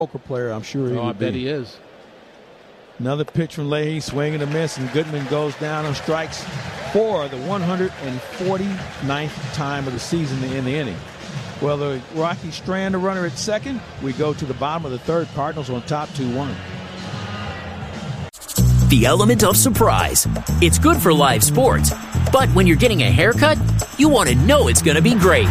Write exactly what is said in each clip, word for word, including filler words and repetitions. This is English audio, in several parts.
poker player, I'm sure he oh, would I bet be. he is. Another pitch from Leahy, swinging a miss, and Goodman goes down and strikes for the one hundred forty-ninth time of the season in the inning. Well, the Rockies strand a runner at second. We go to the bottom of the third. Cardinals on top two one. The element of surprise. It's good for live sports, but when you're getting a haircut, you want to know it's going to be great.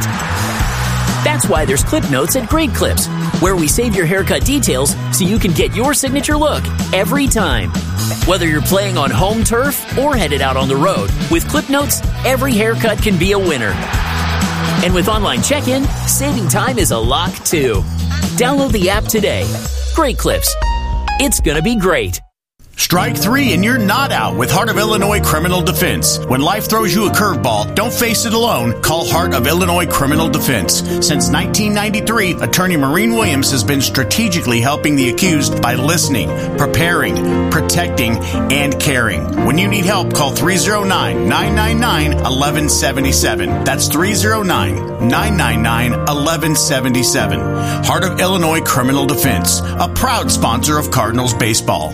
That's why there's Clip Notes at Great Clips, where we save your haircut details so you can get your signature look every time. Whether you're playing on home turf or headed out on the road, with Clip Notes, every haircut can be a winner. And with online check-in, saving time is a lock too. Download the app today. Great Clips. It's gonna be great. Strike three and you're not out with Heart of Illinois Criminal Defense. When life throws you a curveball, don't face it alone. Call Heart of Illinois Criminal Defense. Since nineteen ninety-three, Attorney Maureen Williams has been strategically helping the accused by listening, preparing, protecting, and caring. When you need help, call three oh nine, nine nine nine, one one seven seven. That's three oh nine, nine nine nine, one one seven seven. Heart of Illinois Criminal Defense, a proud sponsor of Cardinals baseball.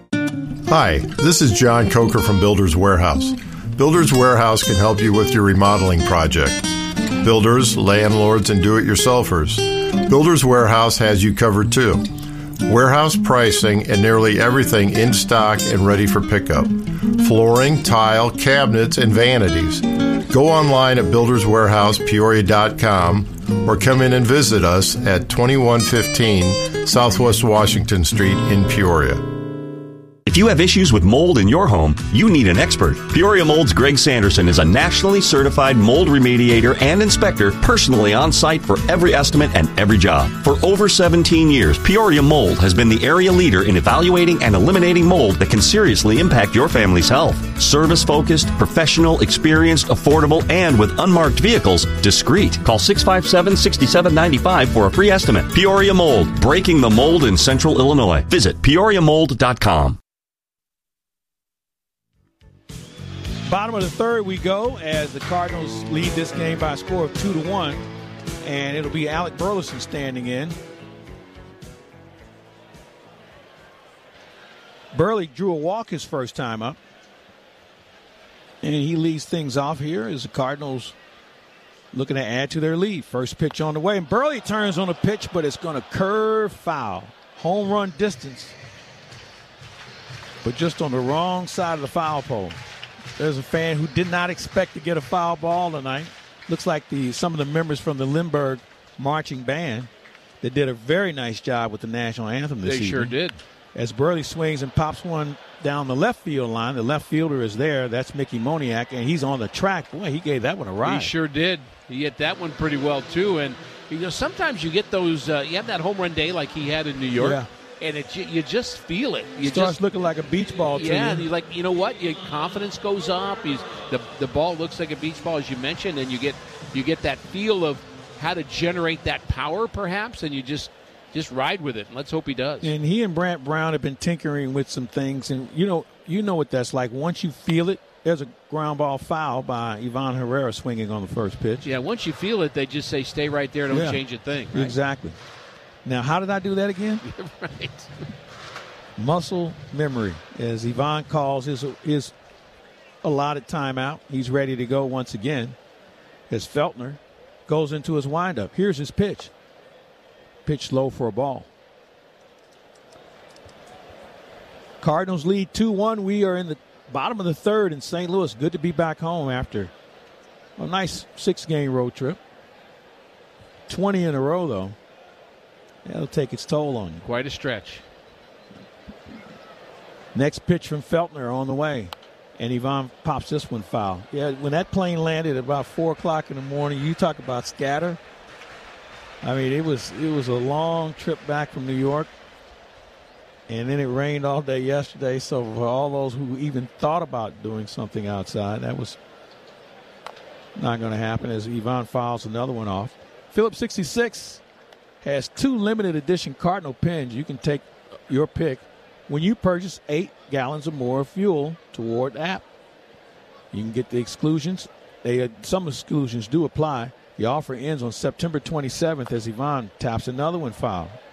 Hi, this is John Coker from Builders Warehouse. Builders Warehouse can help you with your remodeling project. Builders, landlords, and do-it-yourselfers. Builders Warehouse has you covered too. Warehouse pricing and nearly everything in stock and ready for pickup. Flooring, tile, cabinets, and vanities. Go online at builders warehouse peoria dot com or come in and visit us at twenty-one fifteen Southwest Washington Street in Peoria. If you have issues with mold in your home, you need an expert. Peoria Mold's Greg Sanderson is a nationally certified mold remediator and inspector, personally on site for every estimate and every job. For over seventeen years, Peoria Mold has been the area leader in evaluating and eliminating mold that can seriously impact your family's health. Service-focused, professional, experienced, affordable, and with unmarked vehicles, discreet. Call six five seven, six seven nine five for a free estimate. Peoria Mold, breaking the mold in Central Illinois. Visit peoria mold dot com. Bottom of the third we go as the Cardinals lead this game by a score of two to one, and it'll be Alec Burleson standing in. Burley drew a walk his first time up, and he leads things off here as the Cardinals looking to add to their lead. First pitch on the way, and Burley turns on a pitch, but it's going to curve foul. Home run distance, but just on the wrong side of the foul pole. There's a fan who did not expect to get a foul ball tonight. Looks like the some of the members from the Lindbergh marching band that did a very nice job with the national anthem this They evening. sure did. As Burley swings and pops one down the left field line, the left fielder is there. That's Mickey Moniak, and he's on the track. Boy, he gave that one a ride. He sure did. He hit that one pretty well, too. And, you know, sometimes you get those, uh, you have that home run day like he had in New York. Yeah. And it, you just feel it. You Starts just, looking like a beach ball to yeah, you. and you're like, you know what? Your confidence goes up. He's, the the ball looks like a beach ball, as you mentioned, and you get you get that feel of how to generate that power, perhaps, and you just just ride with it. And let's hope he does. And he and Brant Brown have been tinkering with some things, and you know, you know what that's like. Once you feel it, there's a ground ball foul by Ivan Herrera swinging on the first pitch. Yeah, once you feel it, they just say, stay right there, don't yeah. change a thing. Right? Exactly. Now, how did I do that again? Right. Muscle memory, as Ivan calls his his allotted timeout. He's ready to go once again as Feltner goes into his windup. Here's his pitch. Pitch low for a ball. Cardinals lead two one. We are in the bottom of the third in Saint Louis. Good to be back home after a nice six-game road trip. twenty in a row, though. That'll take its toll on you. Quite a stretch. Next pitch from Feltner on the way. And Ivan pops this one foul. Yeah, when that plane landed at about four o'clock in the morning, you talk about scatter. I mean, it was it was a long trip back from New York. And then it rained all day yesterday. So for all those who even thought about doing something outside, that was not going to happen as Ivan fouls another one off. Phillips sixty-six has two limited edition Cardinal pens. You can take your pick when you purchase eight gallons or more of fuel toward the app. You can get the exclusions. They some exclusions do apply. The offer ends on September twenty-seventh as Ivan taps another one foul.